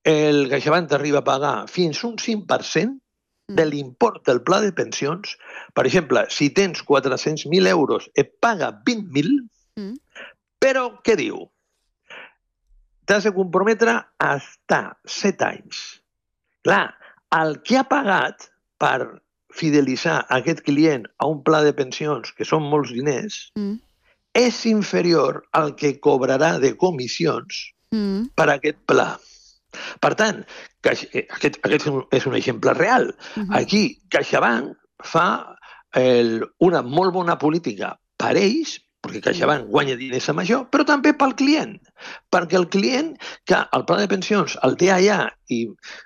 el CaixaBank t'arriba a pagar fins un 5% de l'import del pla de pensions. Per exemple, si tens 400.000 euros, et paga 20.000, però què diu? T'has de comprometre a estar 7 anys. Clar, el que ha pagat per fidelitzar aquest client a un pla de pensions, que són molts diners, és inferior al que cobrarà de comissions per aquest pla. Per tant, aquest és un exemple real. Aquí, CaixaBank fa una molt bona política per ells, perquè CaixaBank guanya diners amb això, però també pel client. Perquè el client, que el pla de pensions el té allà i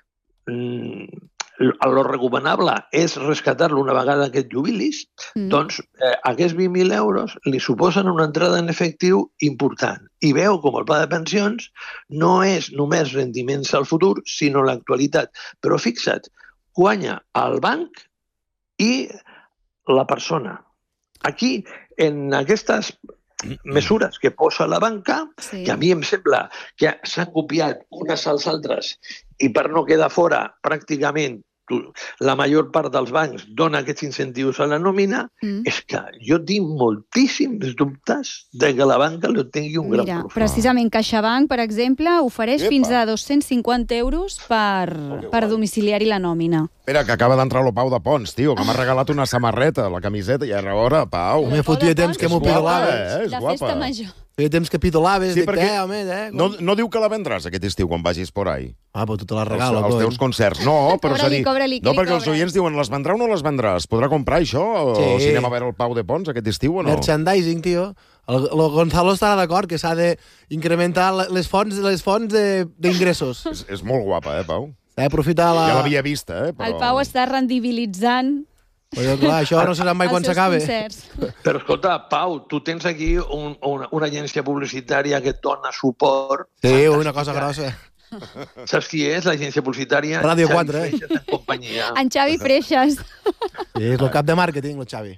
el recomanable és rescatar-lo una vegada que et jubilis, doncs aquests 20.000 euros li suposen una entrada en efectiu important. I veu com el pla de pensions no és només rendiments al futur, sinó l'actualitat. Però fixa't, guanya el banc i la persona. Aquí, en aquestes mesures que posa la banca, que a mi em sembla que s'han copiat unes als altres i per no quedar fora pràcticament la major part dels bancs dona aquests incentius a la nòmina, és que jo tinc moltíssims dubtes de que la banca li tingui un gran profit. Precisament CaixaBank, per exemple, ofereix fins a 250 euros per domiciliar-hi la nòmina. Espera, que acaba d'entrar el Pau de Pons, tio, que m'ha regalat una samarreta, la camiseta, i ara hora, Pau. M'he fotia temps que m'ho pidolaves. La festa major. Feia temps que pidolaves, dic, home, no diu que la vendràs aquest estiu quan vagis por ahí. Ah, però tu te la regala, els teus concerts. No, però és a dir... No, perquè els cobres. oients diuen, les vendrà o no les vendràs? Podrà comprar això? O si anem a veure el Pau de Pons aquest estiu o no? Merchandising, tio. El Gonzalo estarà d'acord que s'ha d'incrementar les fonts d'ingressos. És molt guapa, Pau? S'ha d'aprofitar la... Ja l'havia vista, però... El Pau està rendibilitzant... Però clar, això no serà mai quan s'acabe. Però escolta, Pau, tu tens aquí una agència publicitària que et dona suport. Sí, una cosa grossa. Saps qui és l'agència publicitària? Ràdio 4, Xavi Freixas en companyia. En Xavi Freixas. Sí, és el cap de màrqueting, el Xavi.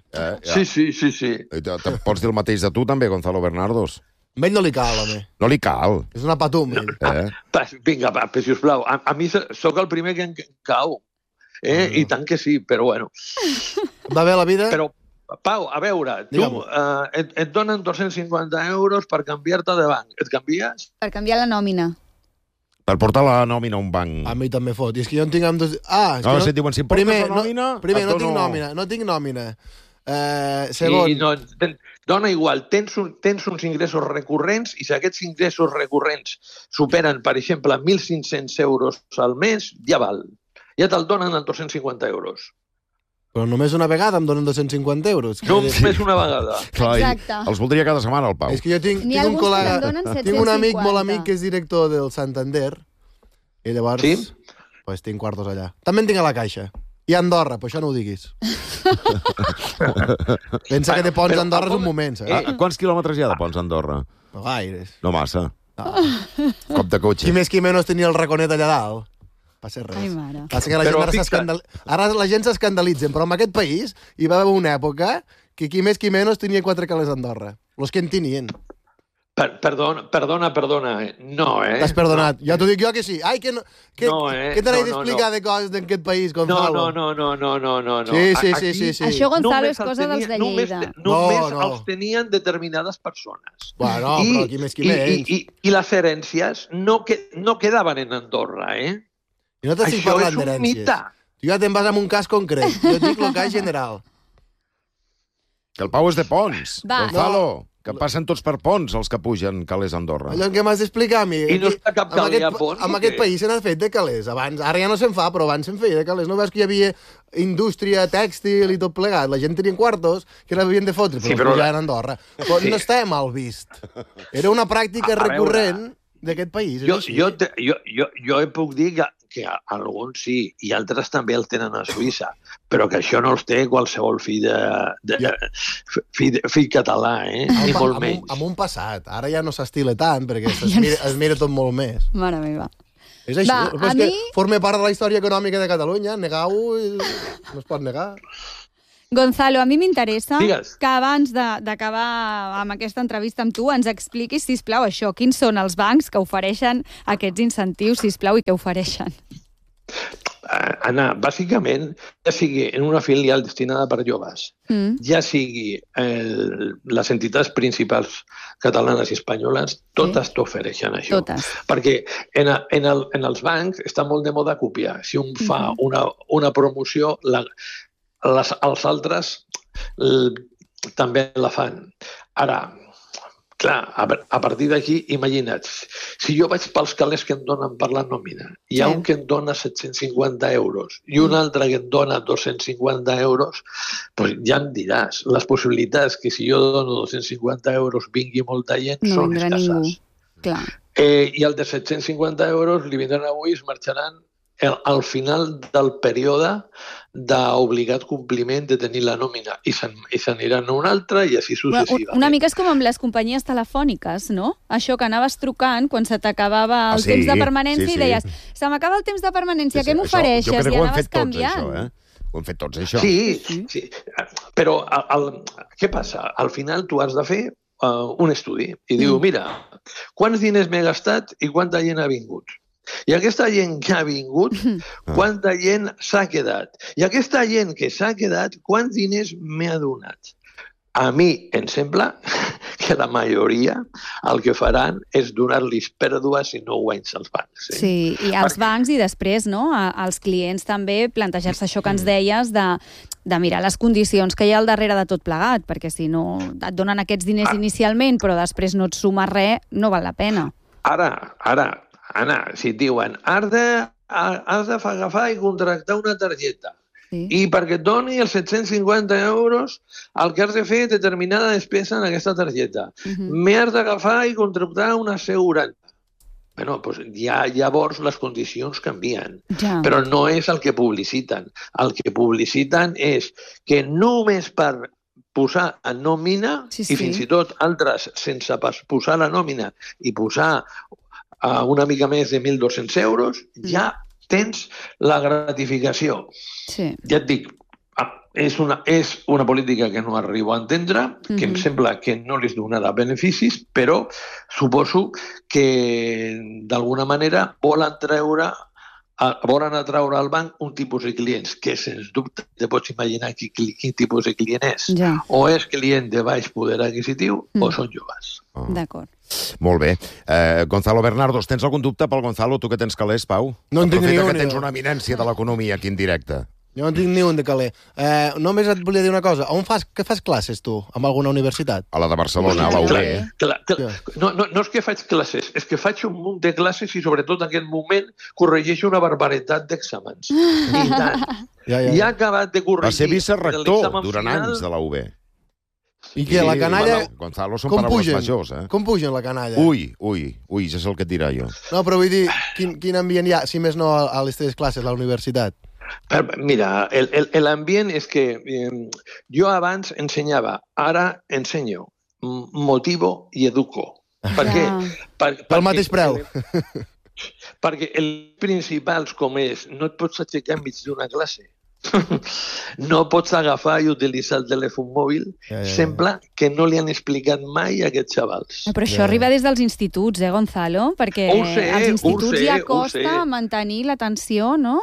Sí. Pots dir el mateix de tu, també, Gonzalo Bernardos? A ell no li cal, home. No li cal. És una patum, ell. Vinga, sisplau, a mi sóc el primer que em cau. I tant que sí, però bueno. Va bé la vida? Però, Pau, a veure, tu et donen 250 euros per canviar-te de banc. Et canvies? Per canviar la nòmina. Per portar la nòmina a un banc. A mi també fot. I és que jo en tinc amb dos... no, si et diuen, si portes la nòmina... Primer, no tinc nòmina. Segon... Sí, dona igual, tens uns ingressos recurrents i si aquests ingressos recurrents superen, per exemple, 1.500 euros al mes, ja val. Ja te'l donen en 250 euros. Però només una vegada em donen 250 euros. Només una vegada. Exacte. Els voldria cada setmana, el Pau. És que jo tinc un col·lega, tinc un amic molt amic que és director del Santander, i llavors pues, tinc quartos allà. També en tinc a la Caixa. I a Andorra, però això no ho diguis. Pensa que de Pons a Andorra és un moment, saps? Quants quilòmetres hi ha de Pons a Andorra? No gaires. No massa. Cop de cotxe. Qui més qui menys tenia el raconet allà dalt. Passa res. Ai, mare. Passa que ara la gent s'escandalitza, però en aquest país hi va haver una època que qui més qui menys tenia 4 calés a Andorra. Los que en tenien. Perdona. No, T'has perdonat. Ja t'ho dic jo que sí. Ai, què te n'he d'explicar de coses d'aquest país, Gonzalo? No. Sí. Això, Gonzalo, és cosa dels de Lleida. Només els tenien determinades persones. Bueno, però qui més qui menys. I les herències no quedaven en Andorra, I no t'estic parlant d'herències. Tu ja te'n vas amb un cas concret. Jo dic el cas general. Que el Pau és de Pons. Gonzalo. Que passen tots per Pons, els que pugen calés a Andorra. Allò que m'has d'explicar a mi. I no està cap calés a Pons? En aquest país se n'ha fet de calés. Abans, ara ja no se'n fa, però abans se'n feia de calés. No veus que hi havia indústria tèxtil i tot plegat? La gent tenia quartos que l'havien de fotre, però els pujaven a Andorra. Però no estava mal vist. Era una pràctica recurrent d'aquest país. Jo puc dir que alguns sí, i altres també el tenen a Suïssa, però que això no els té qualsevol fill català, ni molt menys. Amb un passat. Ara ja no s'estila tant, perquè es mira tot molt més. Mare meva. És així. És que forma part de la història econòmica de Catalunya. Negar-ho no es pot negar. Gonzalo, a mi m'interessa Digues. que abans d'acabar amb aquesta entrevista amb tu ens expliquis, sisplau, això. Quins són els bancs que ofereixen aquests incentius, sisplau, i què ofereixen? Anna, bàsicament, ja sigui en una filial destinada per joves, ja sigui les entitats principals catalanes i espanyoles, totes t'ofereixen això. Totes. Perquè en els bancs està molt de moda copiar. Si un fa una promoció, els altres també la fan. Ara, clar, a partir d'aquí, imagina't, si jo vaig pels calés que em donen per la nòmina, hi ha un que em dona 750 euros i un altre que em dona 250 euros, doncs ja em diràs, les possibilitats que si jo dono 250 euros vingui molta gent són escasses. I el de 750 euros li vindran avui i es marxaran al final del període d'obligat compliment de tenir la nòmina i s'aniran a un altre i així successivament. Una mica és com amb les companyies telefòniques, no? Això que anaves trucant quan se t'acabava el temps de permanència i deies, se m'acaba el temps de permanència, què m'ofereixes? I anaves canviant. Ho hem fet tots, això. Sí. Però què passa? Al final tu has de fer un estudi i diu, mira, quants diners m'he gastat i quanta gent ha vingut? I aquesta gent que ha vingut, quanta gent s'ha quedat? I aquesta gent que s'ha quedat, quants diners m'ha donat? A mi em sembla que la majoria el que faran és donar-los pèrdues i no guanys als bancs. Sí, i als bancs i després, no?, als clients també plantejar-se això que ens deies de mirar les condicions que hi ha al darrere de tot plegat, perquè si no et donen aquests diners inicialment però després no et suma res, no val la pena. Ara, Anna, si et diuen has d'agafar i contractar una targeta i perquè et doni els 750 euros el que has de fer determinada despesa en aquesta targeta. M'he d'agafar i contractar una assegurança. Bé, doncs llavors les condicions canvien, però no és el que publiciten. El que publiciten és que només per posar a nòmina i fins i tot altres sense posar la nòmina i posar una mica més de 1.200 euros, ja tens la gratificació. Ja et dic, és una política que no arribo a entendre, que em sembla que no les donarà beneficis, però suposo que d'alguna manera volen atraure al banc un tipus de clients, que sens dubte te pots imaginar quin tipus de client és. O és client de baix poder adquisitiu o són joves. D'acord. Molt bé. Gonzalo Bernardos, tens algun dubte pel Gonzalo? Tu que tens calés, Pau? No en tinc ni un. Que tens una eminència de l'economia aquí en directe. Jo no en tinc ni un de caler. Només et volia dir una cosa. Què fas classes, tu, amb alguna universitat? A la de Barcelona, a la UB. No és que faig classes, és que faig un munt de classes i sobretot en aquest moment corregeixo una barbaritat d'exàmens. I tant. Ja he acabat de corregir. Va ser vicerector durant anys de la UB. I què, la canalla... Gonzalo, són paraules majors, eh? Com pugen la canalla? Ui, ja és el que et dirà jo. No, però vull dir, quin ambient hi ha, si més no a les teves classes, a la universitat? Mira, l'ambient és que jo abans ensenyava, ara ensenyo, motivo i educo. Per què? Pel mateix preu. Perquè els principals com és, no et pots aixecar enmig d'una classe. No pots agafar i utilitzar el telèfon mòbil. Sembla que no li han explicat mai a aquests xavals. Però això arriba des dels instituts, Gonzalo? Perquè als instituts ja costa mantenir l'atenció, no?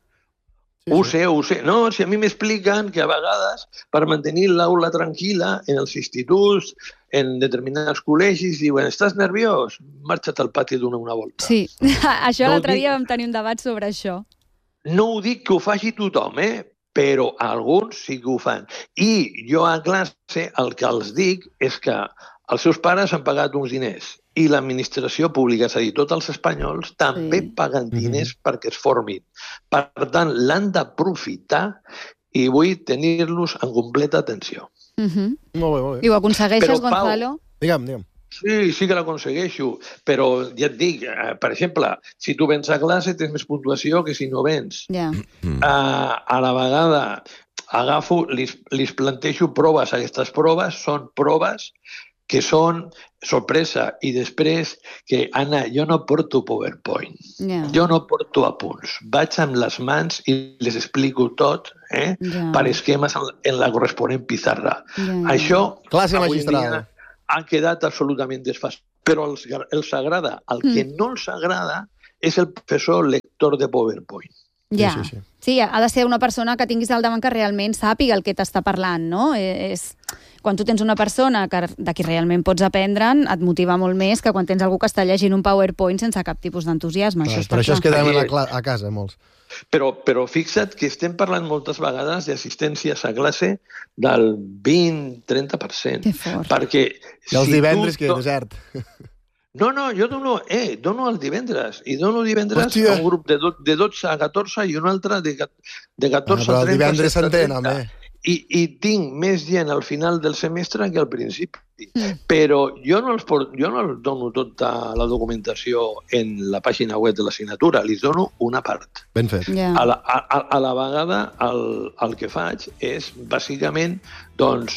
Ho sé. No, si a mi m'expliquen que a vegades per mantenir l'aula tranquil·la en els instituts, en determinats col·legis, diuen, estàs nerviós? Marxa't al pati d'una volta. Sí, això l'altre dia vam tenir un debat sobre això. No ho dic que ho faci tothom, però alguns sí que ho fan. I jo a classe el que els dic és que els seus pares han pagat uns diners i l'administració pública, és a dir, tots els espanyols, també paguen diners perquè es formin. Per tant, l'han d'aprofitar i vull tenir-los en completa atenció. Molt bé. I ho aconsegueixes, Gonzalo? Digue'm. Sí que l'aconsegueixo, però ja et dic, per exemple, si tu vens a classe tens més puntuació que si no vens. A la vegada agafo, li plantejo proves. Aquestes proves són proves que són sorpresa, i després que, Anna, jo no porto PowerPoint, jo no porto apunts, vaig amb les mans i les explico tot, per esquemes en la corresponent pizarra. Això, avui en dia, ha quedat absolutament desfasat, però els agrada. El que no els agrada és el professor lector de PowerPoint. Ja, sí, ha de ser una persona que tinguis al davant que realment sàpiga el que t'està parlant, no? Quan tu tens una persona de qui realment pots aprendre'n, et motiva molt més que quan tens algú que està llegint un PowerPoint sense cap tipus d'entusiasme. Per això es quedem a casa, molts. Però fixa't que estem parlant moltes vegades d'assistències a classe del 20-30%. Que fort. Perquè I els divendres, que desert. No, jo dono el divendres, i dono divendres a un grup de 12 a 14 i un altre de 14 a 30. Però el divendres s'entén, home. I tinc més gent al final del semestre que al principi. Però jo no els dono tota la documentació en la pàgina web de l'assignatura, li dono una part. Ben fet. A la vegada el que faig és, bàsicament, doncs,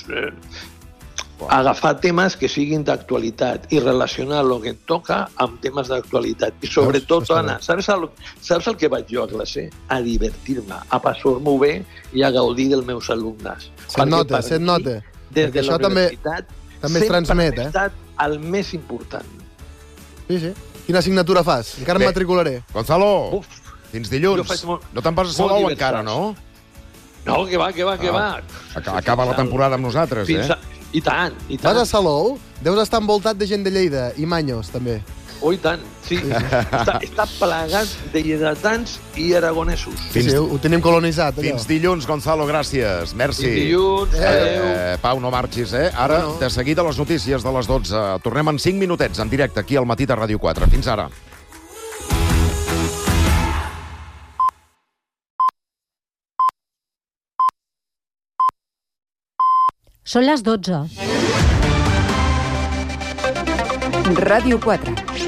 agafar temes que siguin d'actualitat i relacionar el que em toca amb temes d'actualitat. I sobretot, Anna, saps el que vaig jo a classe? A divertir-me, a passar-m'ho bé i a gaudir dels meus alumnes. Se't nota. Des de la universitat també es transmet, sempre ha estat el més important. Sí. Quina assignatura fas? Encara em matricularé. Gonzalo, fins dilluns. No te'n vas a Salou encara, no? No, que va. Acaba la temporada amb nosaltres, I tant. Vas a Salou? Deus estar envoltat de gent de Lleida i manyos, també. I tant, sí. Està plagat de lleidatans i aragonesos. Sí, ho tenim colonitzat, allò. Fins dilluns, Gonzalo, gràcies. Merci. Fins dilluns, adéu. Pau, no marxis, Ara, de seguida, les notícies de les 12. Tornem en 5 minutets, en directe, aquí al Matí de Ràdio 4. Fins ara. Són les 12. Ràdio 4.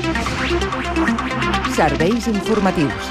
Serveis informatius.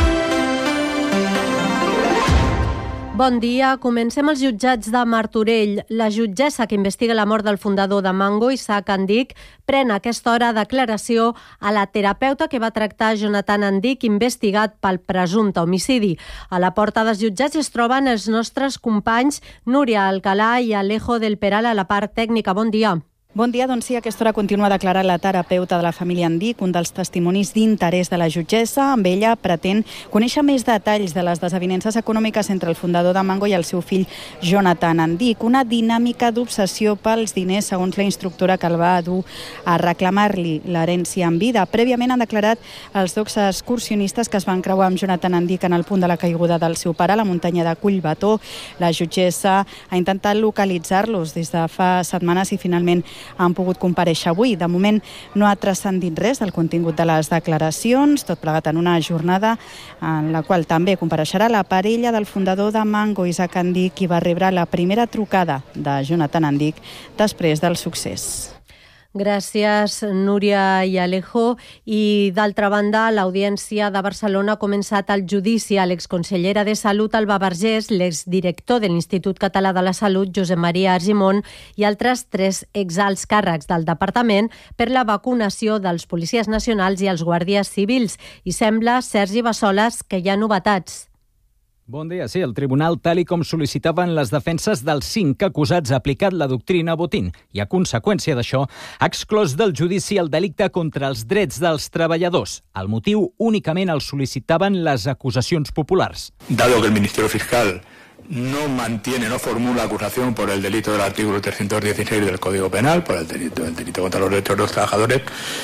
Bon dia. Comencem els jutjats de Martorell. La jutgessa que investiga la mort del fundador de Mango, Isaac Andic, pren a aquesta hora declaració a la terapeuta que va tractar Jonathan Andic, investigat pel presumpte homicidi. A la porta dels jutjats es troben els nostres companys Núria Alcalà i Alejo del Peral a la part tècnica. Bon dia. Bon dia, doncs sí, a aquesta hora continua declarant la terapeuta de la família Andic, un dels testimonis d'interès de la jutgessa. Amb ella pretén conèixer més detalls de les desavinences econòmiques entre el fundador de Mango i el seu fill Jonathan Andic. Una dinàmica d'obsessió pels diners, segons la instructora que el va dur a reclamar-li l'herència en vida. Prèviament han declarat els dos excursionistes que es van creuar amb Jonathan Andic en el punt de la caiguda del seu pare, a la muntanya de Collbató. La jutgessa ha intentat localitzar-los des de fa setmanes i finalment han pogut comparèixer avui. De moment no ha transcendit res del contingut de les declaracions, tot plegat en una jornada en la qual també compareixerà la parella del fundador de Mango, Isaac Andic, qui va rebre la primera trucada de Jonathan Andic després del succés. Gràcies, Núria i Alejo. I, d'altra banda, l'Audiència de Barcelona ha començat el judici a l'exconsellera de Salut, Alba Vergés, l'exdirector de l'Institut Català de la Salut, Josep Maria Argimon, i altres 3 exalts càrrecs del departament per la vacunació dels policies nacionals i els guàrdies civils. I sembla, Sergi Bassoles, que hi ha novetats. Bon dia. Sí, el tribunal, tal com sol·licitaven les defenses dels 5 acusats, ha aplicat la doctrina Botín i, a conseqüència d'això, ha exclòs del judici el delicte contra els drets dels treballadors. El motiu únicament el sol·licitaven les acusacions populars. Dado que el Ministerio Fiscal no formula acusación por el delito del artículo 316 del Código Penal, por el delito contra los derechos de los trabajadores,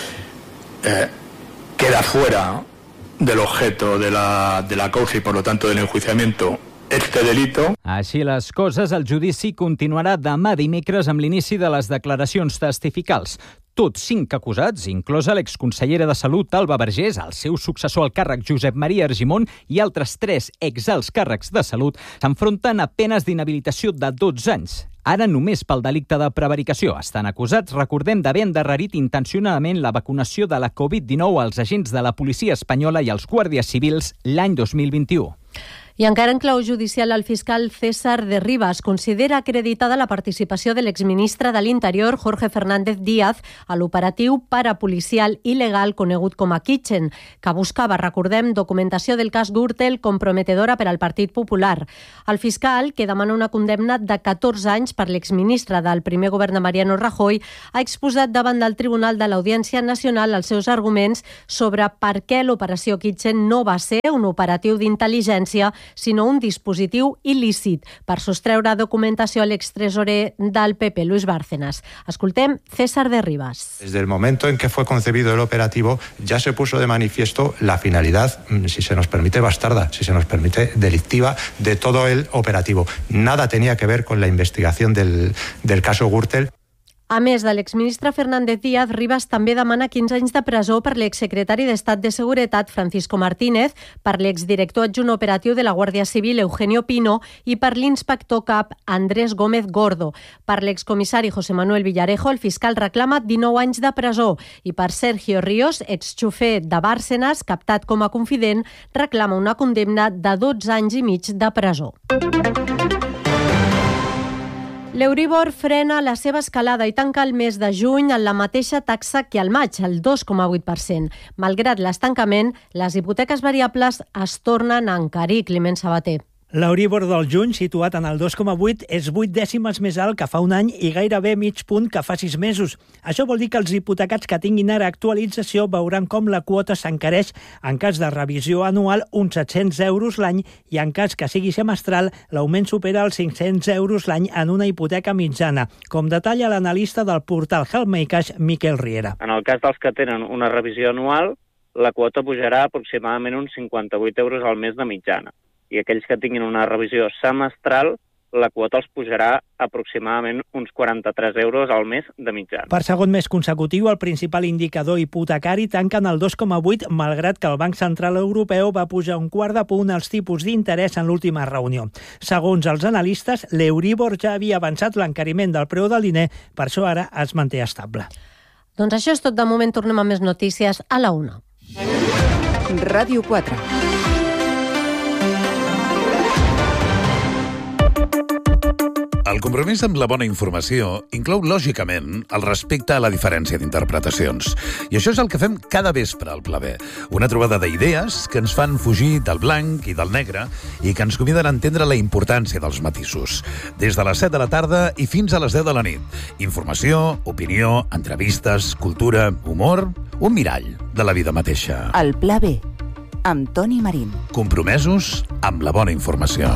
queda fuera del objeto de la causa y, por lo tanto, del enjuiciamiento este delito. Així les coses, el judici continuarà demà dimecres amb l'inici de les declaracions testificals. Tots 5 acusats, inclosa l'exconsellera de Salut, Alba Vergés, el seu successor al càrrec, Josep Maria Argimon, i altres 3 exalts càrrecs de Salut, s'enfronten a penes d'inhabilitació de 12 anys. Ara només pel delicte de prevaricació. Estan acusats, recordem, d'haver endarrerit intencionadament la vacunació de la Covid-19 als agents de la policia espanyola i als guàrdies civils l'any 2021. I encara en clau judicial, el fiscal César de Rivas considera acreditada la participació de l'exministre de l'Interior, Jorge Fernández Díaz, a l'operatiu parapolicial il·legal conegut com a Kitchen, que buscava, recordem, documentació del cas Gürtel comprometedora per al Partit Popular. El fiscal, que demana una condemna de 14 anys per l'exministre del primer govern de Mariano Rajoy, ha exposat davant del Tribunal de l'Audiència Nacional els seus arguments sobre per què l'operació Kitchen no va ser un operatiu d'intel·ligència, sinó un dispositiu il·lícit per sostreure documentació a l'extresorer del PP, Luis Bárcenas. Escoltem César de Rivas. Desde el momento en que fue concebido el operativo, ya se puso de manifiesto la finalidad, si se nos permite bastarda, si se nos permite delictiva, de todo el operativo. Nada tenía que ver con la investigación del caso Gürtel. A més de l'exministre Fernández Díaz, Rivas també demana 15 anys de presó per l'exsecretari d'Estat de Seguretat, Francisco Martínez, per l'exdirector adjunt operatiu de la Guàrdia Civil, Eugenio Pino, i per l'inspector cap, Andrés Gómez Gordo. Per l'excomissari José Manuel Villarejo, el fiscal reclama 19 anys de presó, i per Sergio Ríos, exxofer de Bárcenas, captat com a confident, reclama una condemna de 12 anys i mig de presó. L'Euribor frena la seva escalada i tanca el mes de juny en la mateixa taxa que al maig, el 2,8%. Malgrat l'estancament, les hipoteques variables es tornen a encarir, Climent Sabater. L'Euribor del juny, situat en el 2,8, és 8 dècimes més alt que fa un any i gairebé mig punt que fa 6 mesos. Això vol dir que els hipotecats que tinguin ara actualització veuran com la quota s'encareix en cas de revisió anual uns 700 euros l'any i en cas que sigui semestral l'augment supera els 500 euros l'any en una hipoteca mitjana, com detalla l'analista del portal Helpmakers, Miquel Riera. En el cas dels que tenen una revisió anual, la quota pujarà aproximadament uns 58 euros al mes de mitjana. I aquells que tinguin una revisió semestral, la quota els pujarà aproximadament uns 43 euros al mes de mitjana. Per segon mes consecutiu, el principal indicador hipotecari tanca en el 2,8, malgrat que el Banc Central Europeu va pujar un quart de punt els tipus d'interès en l'última reunió. Segons els analistes, l'Euribor ja havia avançat l'encariment del preu del diner, per això ara es manté estable. Doncs això és tot de moment, tornem a més notícies a la 1. Ràdio 4. El compromís amb la bona informació inclou, lògicament, el respecte a la diferència d'interpretacions. I això és el que fem cada vespre al Pla B. Una trobada d'idees que ens fan fugir del blanc i del negre i que ens conviden a entendre la importància dels matisos. Des de les 7 de la tarda i fins a les 10 de la nit. Informació, opinió, entrevistes, cultura, humor, un mirall de la vida mateixa. El Pla B, amb Toni Marín. Compromesos amb la bona informació.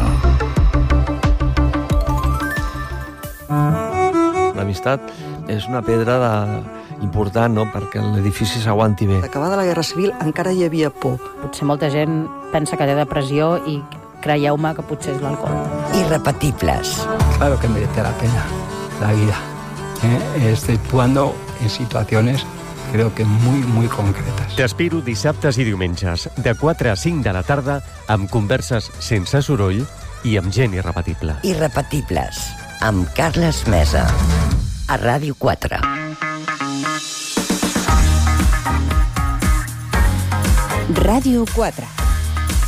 L'amistat és una pedra important, no?, perquè l'edifici s'aguanti bé. Acabada la Guerra Civil encara hi havia por. Potser molta gent pensa que té depressió i creieu-me que potser és l'alcohol. Irrepetibles. Claro que merece la pena la vida. Exceptuando en situaciones creo que muy concretes. T'espero dissabtes i diumenges, de 4 a 5 de la tarda, amb converses sense soroll i amb gent irrepetible. Irrepetibles, amb Carles Mesa, a Ràdio 4. Ràdio 4.